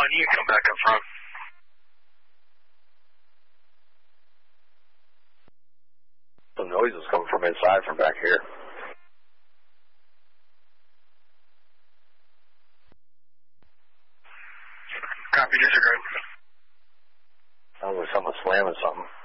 1, you come back up front. Some noise is coming from inside from back here. Copy, disregard. Sounds like someone slamming something.